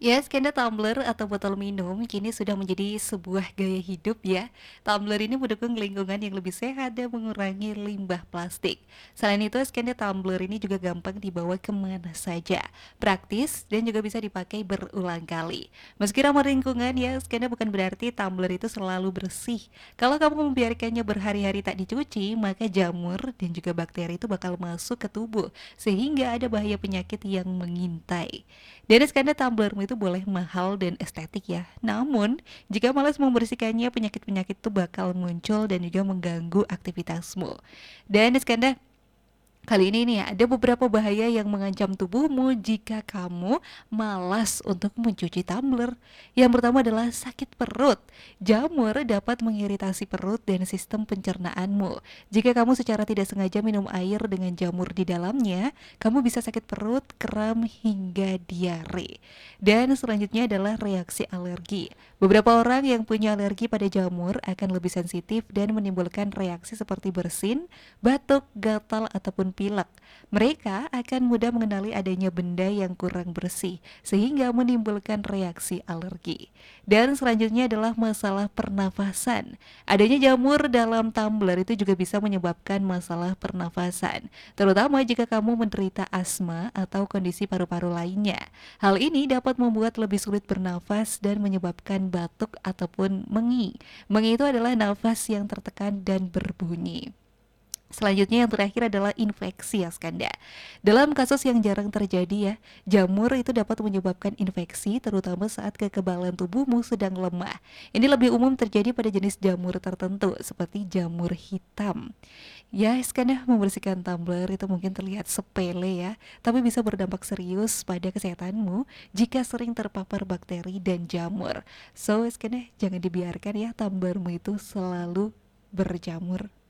Ya, skena tumbler atau botol minum kini sudah menjadi sebuah gaya hidup ya. Tumbler ini mendukung lingkungan yang lebih sehat dan mengurangi limbah plastik. Selain itu, skena tumbler ini juga gampang dibawa kemana saja, praktis dan juga bisa dipakai berulang kali. Meski ramah lingkungan ya, skena bukan berarti tumbler itu selalu bersih. Kalau kamu membiarkannya berhari-hari tak dicuci, maka jamur dan juga bakteri itu bakal masuk ke tubuh, sehingga ada bahaya penyakit yang mengintai. Dan skandal tumblermu itu boleh mahal dan estetik ya. Namun, jika malas membersihkannya, penyakit-penyakit itu bakal muncul dan juga mengganggu aktivitasmu. Dan skandal kali ini nih ada beberapa bahaya yang mengancam tubuhmu jika kamu malas untuk mencuci tumbler. Yang pertama adalah sakit perut. Jamur dapat mengiritasi perut dan sistem pencernaanmu. Jika kamu secara tidak sengaja minum air dengan jamur di dalamnya, kamu bisa sakit perut, kram, hingga diare. Dan selanjutnya adalah reaksi alergi. Beberapa orang yang punya alergi pada jamur akan lebih sensitif dan menimbulkan reaksi seperti bersin, batuk, gatal, ataupun pilek. Mereka akan mudah mengenali adanya benda yang kurang bersih, sehingga menimbulkan reaksi alergi. Dan selanjutnya adalah masalah pernafasan. Adanya jamur dalam tumbler itu juga bisa menyebabkan masalah pernafasan, terutama jika kamu menderita asma atau kondisi paru-paru lainnya. Hal ini dapat membuat lebih sulit bernafas dan menyebabkan batuk ataupun mengi. Mengi itu adalah nafas yang tertekan dan berbunyi. Selanjutnya yang terakhir adalah infeksi ya Skanda. Dalam kasus yang jarang terjadi ya, jamur itu dapat menyebabkan infeksi terutama saat kekebalan tubuhmu sedang lemah. Ini lebih umum terjadi pada jenis jamur tertentu seperti jamur hitam. Ya, Skanda, membersihkan tumbler itu mungkin terlihat sepele ya, tapi bisa berdampak serius pada kesehatanmu jika sering terpapar bakteri dan jamur. So, Skanda, jangan dibiarkan ya tumblermu itu selalu berjamur.